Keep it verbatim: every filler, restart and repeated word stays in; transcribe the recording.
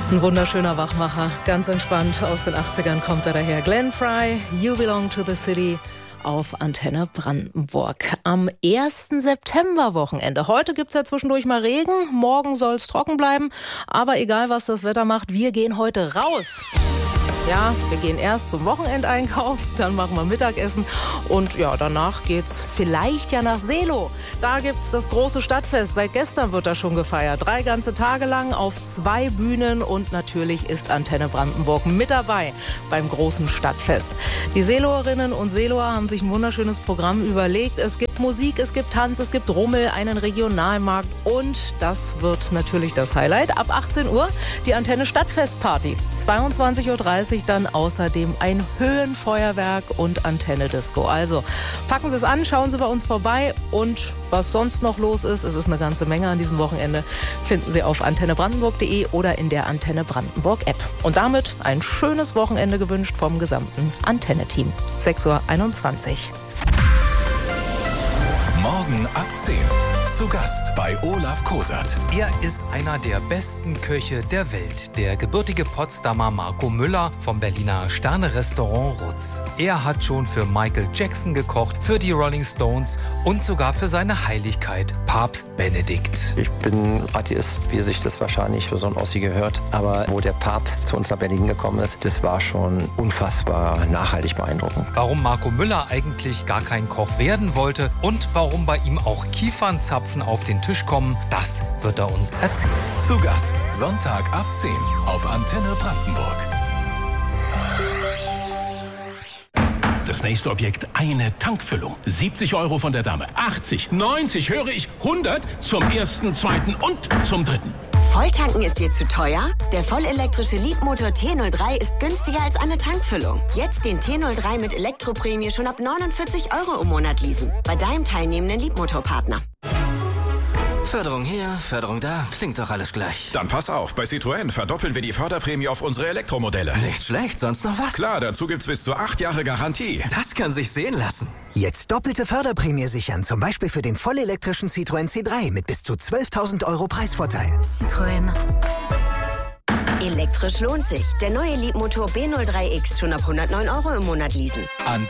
Ein wunderschöner Wachmacher, ganz entspannt aus den achtzigern kommt er daher. Glenn Frey, You Belong to the City auf Antenne Brandenburg. Am ersten September-Wochenende. Heute gibt es ja zwischendurch mal Regen, morgen soll es trocken bleiben. Aber egal, was das Wetter macht, wir gehen heute raus. Ja, wir gehen erst zum Wochenendeinkauf, dann machen wir Mittagessen und ja, danach geht's vielleicht ja nach Seelow. Da gibt's das große Stadtfest. Seit gestern wird das schon gefeiert. Drei ganze Tage lang auf zwei Bühnen und natürlich ist Antenne Brandenburg mit dabei beim großen Stadtfest. Die Seelowerinnen und Seelower haben sich ein wunderschönes Programm überlegt. Es gibt Musik, es gibt Tanz, es gibt Rummel, einen Regionalmarkt und das wird natürlich das Highlight. Ab achtzehn Uhr die Antenne Stadtfestparty. zweiundzwanzig Uhr dreißig dann außerdem ein Höhenfeuerwerk und Antenne Disco. Also packen Sie es an, schauen Sie bei uns vorbei und was sonst noch los ist, es ist eine ganze Menge an diesem Wochenende, finden Sie auf antenne brandenburg punkt de oder in der Antenne Brandenburg App. Und damit ein schönes Wochenende gewünscht vom gesamten Antenne-Team. sechs Uhr einundzwanzig. Morgen ab zehn. Zu Gast bei Olaf Kosert. Er ist einer der besten Köche der Welt, der gebürtige Potsdamer Marco Müller vom Berliner Sterne-Restaurant Rutz. Er hat schon für Michael Jackson gekocht, für die Rolling Stones und sogar für seine Heiligkeit, Papst Benedikt. Ich bin Atheist, wie sich das wahrscheinlich für so ein Ossi gehört. Aber wo der Papst zu uns nach Berlin gekommen ist, das war schon unfassbar nachhaltig beeindruckend. Warum Marco Müller eigentlich gar kein Koch werden wollte und warum bei ihm auch Kiefernzapfen auf den Tisch kommen, das wird er uns erzählen. Zu Gast Sonntag ab zehn auf Antenne Brandenburg. Das nächste Objekt, eine Tankfüllung. siebzig Euro von der Dame, achtzig, neunzig, höre ich, hundert zum ersten, zweiten und zum dritten. Volltanken ist dir zu teuer? Der vollelektrische Leapmotor T null drei ist günstiger als eine Tankfüllung. Jetzt den T null drei mit Elektroprämie schon ab neunundvierzig Euro im Monat leasen. Bei deinem teilnehmenden Leapmotor-Partner. Förderung hier, Förderung da, klingt doch alles gleich. Dann pass auf, bei Citroën verdoppeln wir die Förderprämie auf unsere Elektromodelle. Nicht schlecht, sonst noch was? Klar, dazu gibt's bis zu acht Jahre Garantie. Das kann sich sehen lassen. Jetzt doppelte Förderprämie sichern, zum Beispiel für den vollelektrischen Citroën C drei mit bis zu zwölftausend Euro Preisvorteil. Citroën. Elektrisch lohnt sich. Der neue Leapmotor B null drei X schon ab hundertneun Euro im Monat leasen. An